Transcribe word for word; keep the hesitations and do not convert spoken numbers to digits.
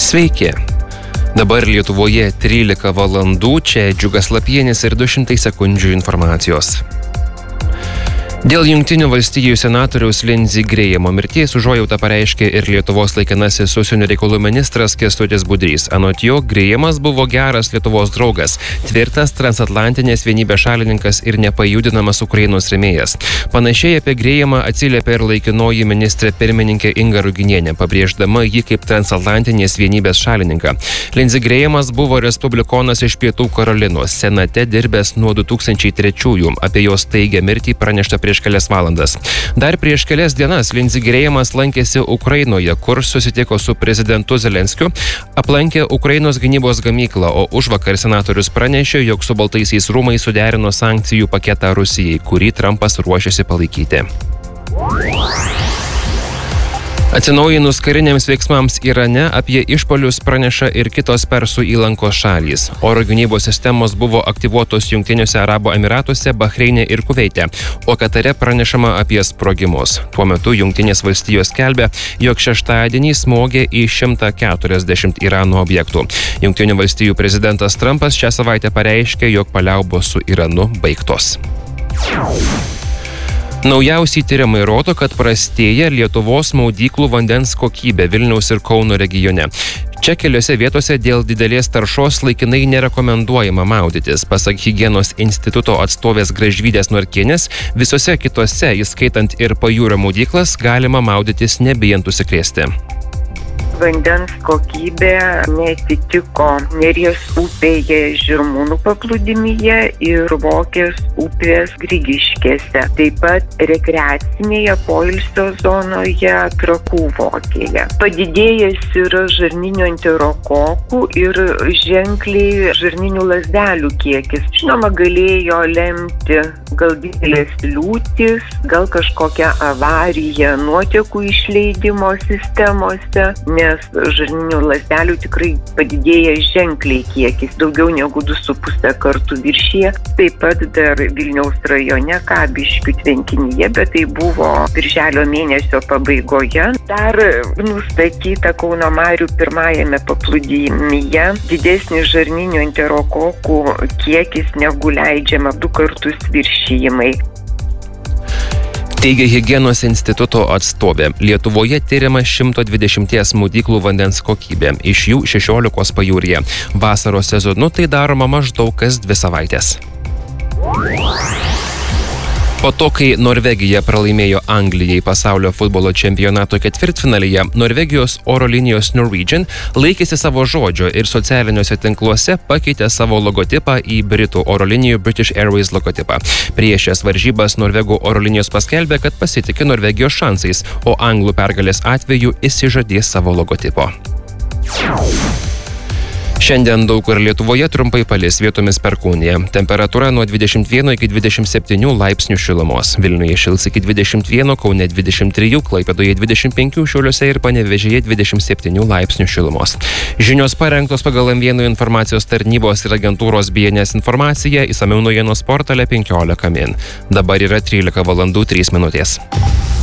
Sveiki. Dabar Lietuvoje trylika valandų, čia Džiugas Lapienis ir du šimtai sekundžių informacijos. Dėl Jungtinių valstijų senatoriaus Lindsey Grahamo mirties užuojautą pareiškė ir Lietuvos laikinasis užsienio reikalų ministras Kęstutis Budrys. Anot jo, Grahamas buvo geras Lietuvos draugas, tvirtas transatlantinės vienybės šalininkas ir nepajudinamas Ukrainos rėmėjas. Panašiai apie Grahamą atsiliepė ir laikinoji ministrė pirmininkė Inga Ruginienė, pabrėždama jį kaip transatlantinės vienybės šalininką. Lindsey Grahamas buvo respublikonas iš Pietų Karolinos, senate dirbęs nuo du tūkstančiai trečiųjų. Apie jos staigią mirtį pranešta prieš kelias valandas. Dar prieš kelias dienas Lindsey Grahamas lankėsi Ukrainoje, kur susitiko su prezidentu Zelenskiu, aplankė Ukrainos gynybos gamyklą, o užvakar senatorius pranešė, jog su Baltaisiais rūmais suderino sankcijų paketą Rusijai, kurį Trumpas ruošiasi palaikyti. Atsinaujinus kariniams veiksmams Irane apie išpuolius praneša ir kitos Persų įlankos šalys. Oro gynybos sistemos buvo aktyvuotos Jungtiniuose Arabų Emyratuose, Bahreine ir Kuveite, o Katare pranešama apie sprogimus. Tuo metu Jungtinės valstijos skelbia, jog šeštadienį smogė į šimtą keturiasdešimt Irano objektų. Jungtinių valstijų prezidentas Trumpas šią savaitę pareiškė, jog paliaubos su Iranu baigtos. Naujausiai tyrimai rodo, kad prastėja Lietuvos maudyklų vandens kokybė Vilniaus ir Kauno regione. Čia keliose vietose dėl didelės taršos laikinai nerekomenduojama maudytis. Pasak Higienos instituto atstovės Gražvydės Norkienės, visose kitose, įskaitant ir pajūrio maudyklas, galima maudytis nebijant užsikrėsti. Vandens kokybė neatitiko Neries upėje Žirmūnų paplūdimyje ir Vokės upės Grigiškėse. Taip pat rekreacinėje poilsio zonoje Trakų Vokėje. Padidėjęs yra žarninių enterokokų ir ženkliai žarninių lazdelių kiekis. Žinoma, galėjo lemti gal didelės liūtys, gal kažkokia avarija nuotekų išleidimo sistemose, nes žarninių ląstelių tikrai padidėja ženkliai kiekis, daugiau negu du su puse kartų viršyje. Taip pat dar Vilniaus rajone Kabiškių tvenkinyje, bet tai buvo birželio mėnesio pabaigoje. Dar nustatyta Kauno marių pirmajame paplūdimyje didesnis žarninių enterokokų kiekis negu leidžiama du kartus viršijimai. Teigia Higienos instituto atstovė. Lietuvoje tyriama šimto dvidešimt maudyklų vandens kokybė, iš jų šešiolikos pajūryje. Vasaros sezonu tai daroma maždaug kas dvi savaitės. Po to, kai Norvegija pralaimėjo Anglijai pasaulio futbolo čempionato ketvirtfinalyje, Norvegijos oro linijos Norwegian laikėsi savo žodžio ir socialiniuose tinkluose pakeitė savo logotipą į Britų oro linijų British Airways logotipą. Prieš šias varžybas Norvegų oro linijos paskelbė, kad pasitikė Norvegijos šansais, o anglų pergalės atveju išsižadės savo logotipo. Šiandien daug kur Lietuvoje trumpai palis, vietomis perkūnija. Temperatūra nuo dvidešimt vieno iki dvidešimt septynių laipsnių šilumos. Vilniuje šils iki dvidešimt vieno, Kaune dvidešimt trijų, Klaipėdoje dvidešimt penkių, Šiauliuose ir Panevėžyje dvidešimt septynių laipsnių šilumos. Žinios parengtos pagal M vienas informacijos tarnybos ir agentūros B N S informaciją, išsamiau naujienos portale penkiolika min. Dabar yra trylika valandų trys minutės.